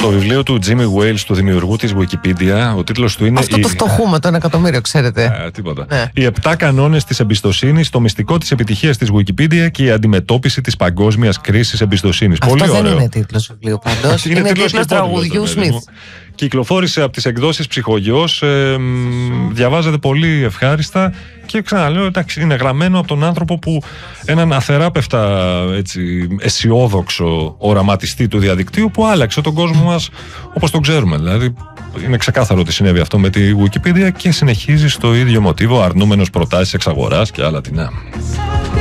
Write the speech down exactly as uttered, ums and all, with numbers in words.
Το βιβλίο του Jimmy Wales, του δημιουργού της Wikipedia, ο τίτλος του είναι. Αυτό η... το φτωχούμε το ένα εκατομμύριο, ξέρετε. Ε, τίποτα. Ναι. Οι επτά κανόνες της εμπιστοσύνης, το μυστικό της επιτυχίας της Wikipedia και η αντιμετώπιση της παγκόσμιας κρίσης εμπιστοσύνης. Αυτό Πολύ δεν ωραίο. είναι τίτλος βιβλίου πάντως. είναι είναι τίτλος τίτλος τραγουδιού Σμιθ. Κυκλοφόρησε από τις εκδόσεις Ψυχογειός, ε, διαβάζεται πολύ ευχάριστα και ξαναλέω, εντάξει, είναι γραμμένο από τον άνθρωπο που έναν αθεράπευτα έτσι, αισιόδοξο οραματιστή του διαδικτύου που άλλαξε τον κόσμο μας όπως τον ξέρουμε. Δηλαδή είναι ξεκάθαρο ότι συνέβη αυτό με τη Wikipedia και συνεχίζει στο ίδιο μοτίβο, αρνούμενος προτάσεις εξαγοράς και άλλα τινά.